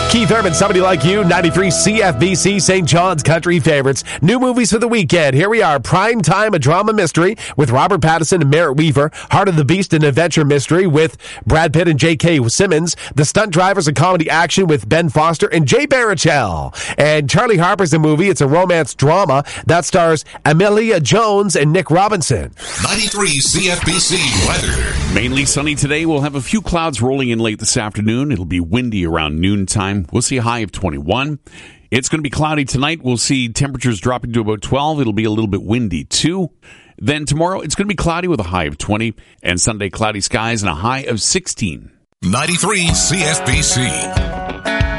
Keith Urban, Somebody Like You, 93 CFBC, St. John's Country Favorites. New movies for the weekend. Here we are. Prime Time, a drama mystery with Robert Pattinson and Merritt Weaver. Heart of the Beast, an adventure mystery with Brad Pitt and J.K. Simmons. The Stunt Drivers, a comedy action with Ben Foster and Jay Baruchel. And Charlie Harper's a movie. It's a romance drama that stars Amelia Jones and Nick Robinson. 93 CFBC weather. Mainly sunny today. We'll have a few clouds rolling in late this afternoon. It'll be windy around noontime. We'll see a high of 21. It's going to be cloudy tonight. We'll see temperatures dropping to about 12. It'll be a little bit windy too. Then tomorrow, it's going to be cloudy with a high of 20. And Sunday, cloudy skies and a high of 16. 93 CFBC.